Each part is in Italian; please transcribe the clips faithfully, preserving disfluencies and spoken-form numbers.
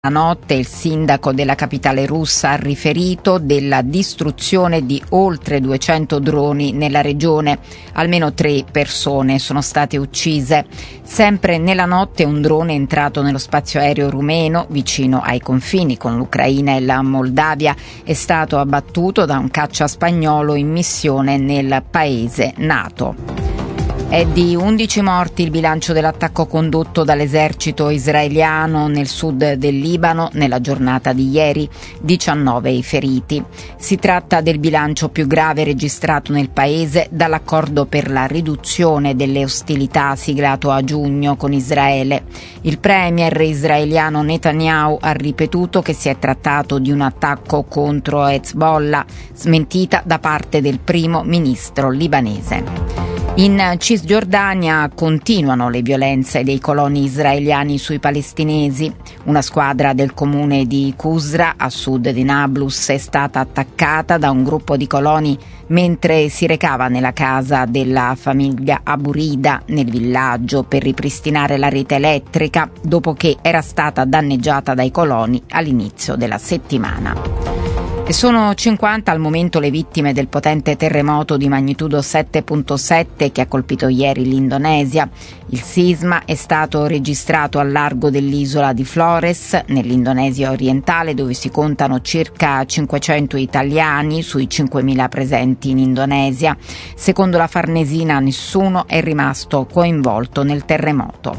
La notte il sindaco della capitale russa ha riferito della distruzione di oltre duecento droni nella regione. Almeno tre persone sono state uccise. Sempre nella notte un drone è entrato nello spazio aereo rumeno vicino ai confini con l'Ucraina e la Moldavia. È stato abbattuto da un caccia spagnolo in missione nel paese NATO. È di undici morti il bilancio dell'attacco condotto dall'esercito israeliano nel sud del Libano nella giornata di ieri, diciannove i feriti. Si tratta del bilancio più grave registrato nel paese dall'accordo per la riduzione delle ostilità siglato a giugno con Israele. Il premier israeliano Netanyahu ha ripetuto che si è trattato di un attacco contro Hezbollah, smentita da parte del primo ministro libanese. In Cisgiordania continuano le violenze dei coloni israeliani sui palestinesi. Una squadra del comune di Qusra, a sud di Nablus, è stata attaccata da un gruppo di coloni mentre si recava nella casa della famiglia Aburida nel villaggio per ripristinare la rete elettrica dopo che era stata danneggiata dai coloni all'inizio della settimana. E sono cinquanta al momento le vittime del potente terremoto di magnitudo sette virgola sette che ha colpito ieri l'Indonesia. Il sisma è stato registrato al largo dell'isola di Flores, nell'Indonesia orientale, dove si contano circa cinquecento italiani sui cinquemila presenti in Indonesia. Secondo la Farnesina nessuno è rimasto coinvolto nel terremoto.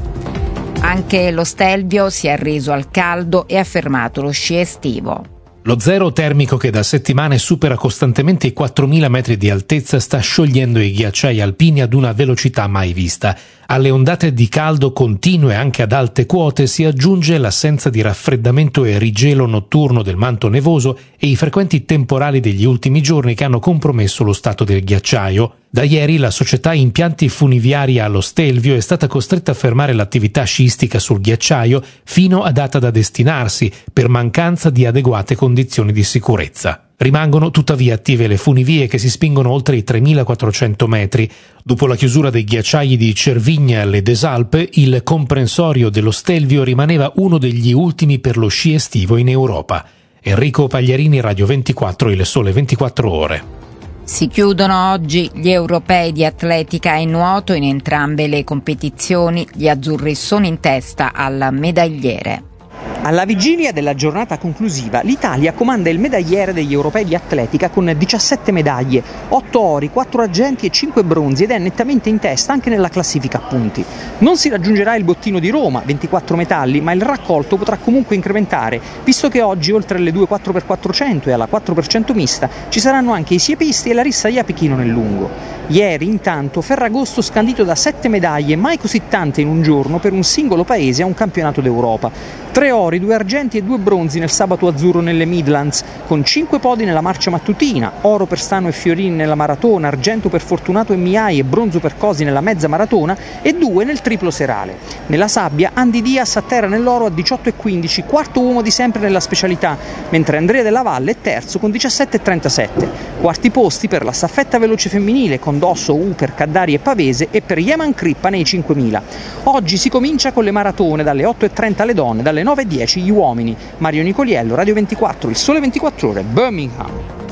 Anche lo Stelvio si è arreso al caldo e ha fermato lo sci estivo. Lo zero termico che da settimane supera costantemente i quattromila metri di altezza sta sciogliendo i ghiacciai alpini ad una velocità mai vista. Alle ondate di caldo continue anche ad alte quote si aggiunge l'assenza di raffreddamento e rigelo notturno del manto nevoso e i frequenti temporali degli ultimi giorni che hanno compromesso lo stato del ghiacciaio. Da ieri la società Impianti Funiviari allo Stelvio è stata costretta a fermare l'attività sciistica sul ghiacciaio fino a data da destinarsi per mancanza di adeguate condizioni di sicurezza. Rimangono tuttavia attive le funivie che si spingono oltre i tremilaquattrocento metri. Dopo la chiusura dei ghiacciai di Cervignal e des Alpes, il comprensorio dello Stelvio rimaneva uno degli ultimi per lo sci estivo in Europa. Enrico Pagliarini, Radio ventiquattro, Il Sole ventiquattro Ore. Si chiudono oggi gli europei di atletica e nuoto in entrambe le competizioni. Gli azzurri sono in testa al medagliere. Alla vigilia della giornata conclusiva, l'Italia comanda il medagliere degli europei di atletica con diciassette medaglie, otto ori, quattro argenti e cinque bronzi ed è nettamente in testa anche nella classifica a punti. Non si raggiungerà il bottino di Roma, ventiquattro metalli, ma il raccolto potrà comunque incrementare, visto che oggi oltre alle due quattro per quattrocento e alla quattro per cento mista ci saranno anche i siepisti e la rissa Iapechino nel lungo. Ieri intanto Ferragosto scandito da sette medaglie, mai così tante in un giorno per un singolo paese a un campionato d'Europa. Tre ori, due argenti e due bronzi nel sabato azzurro nelle Midlands, con cinque podi nella marcia mattutina, oro per Stano e Fiorini nella maratona, argento per Fortunato e Miai e bronzo per Cosi nella mezza maratona e due nel triplo serale. Nella sabbia Andy Diaz atterra nell'oro a diciotto e quindici, quarto uomo di sempre nella specialità, mentre Andrea Della Valle è terzo con diciassette e trentasette. Quarti posti per la staffetta veloce femminile con Dosso, Uper, Caddari e Pavese e per Yeman Crippa nei cinquemila. Oggi si comincia con le maratone dalle otto e trenta alle donne, dalle nove e dieci gli uomini. Mario Nicoliello, Radio ventiquattro, Il Sole ventiquattro Ore, Birmingham.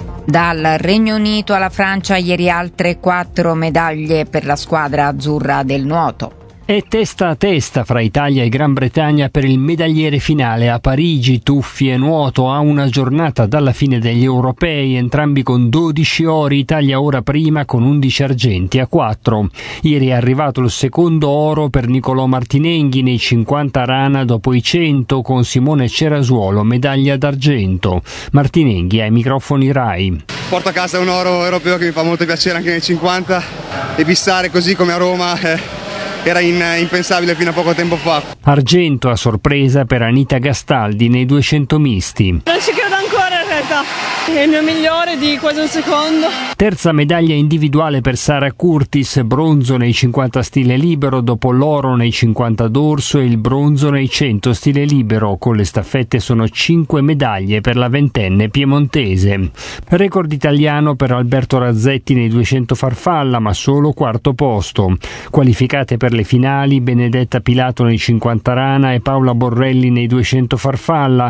Dal Regno Unito alla Francia ieri altre quattro medaglie per la squadra azzurra del nuoto. È testa a testa fra Italia e Gran Bretagna per il medagliere finale a Parigi, tuffi e nuoto a una giornata dalla fine degli europei, entrambi con dodici ori, Italia ora prima con undici argenti a quattro. Ieri è arrivato il secondo oro per Nicolò Martinenghi nei cinquanta rana dopo i cento con Simone Cerasuolo, medaglia d'argento. Martinenghi ai microfoni Rai. Porto a casa un oro europeo che mi fa molto piacere anche nei cinquanta e bissare così come a Roma eh. Era in, impensabile fino a poco tempo fa. Argento a sorpresa per Anita Gastaldi nei duecento misti. Non ci credo ancora in realtà. È il mio migliore di quasi un secondo. Terza medaglia individuale per Sara Curtis, bronzo nei cinquanta stile libero dopo l'oro nei cinquanta dorso e il bronzo nei cento stile libero. Con le staffette sono cinque medaglie per la ventenne piemontese. Record italiano per Alberto Razzetti nei duecento farfalla, ma solo quarto posto. Qualificate per le finali Benedetta Pilato nei cinquanta rana e Paola Borrelli nei duecento farfalla.